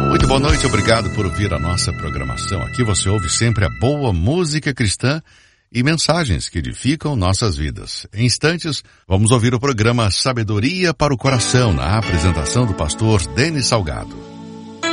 Muito boa noite, obrigado por ouvir a nossa programação. Aqui você ouve sempre a boa música cristã e mensagens que edificam nossas vidas. Em instantes, vamos ouvir o programa Sabedoria para o Coração, na apresentação do pastor Denis Salgado.